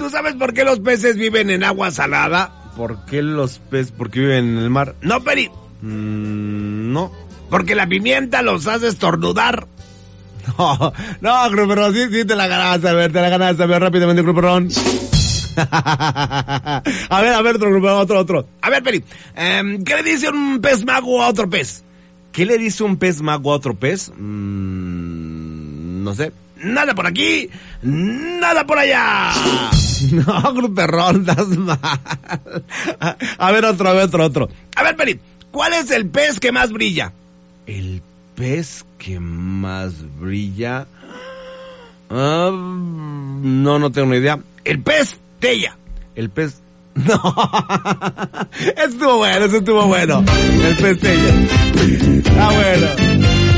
¿Tú sabes por qué los peces viven en agua salada? ¿Por qué los peces? ¿Porque viven en el mar? No, Peri. No. Porque la pimienta los hace estornudar. No, Gruperrón, sí te la ganaste, a ver, rápidamente, Gruperrón. a ver, otro, Gruperrón, otro. A ver, Peri, ¿qué le dice un pez mago a otro pez? ¿Qué le dice un pez mago a otro pez? No sé. Nada por aquí, nada por allá. No, Gruperrón, estás mal. A ver, otro. A ver, Peri, ¿cuál es el pez que más brilla? El pez que más brilla... no tengo ni idea. El pez tella. El pez... No. Eso estuvo bueno. El pez tella. Bueno.